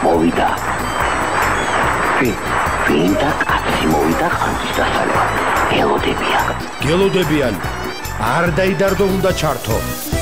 მოვიდა. ვინ და კაცი მოვიდა ხანძის დასალევად. გელოდებიან. არ დაიდარდო უნდა ჩართო.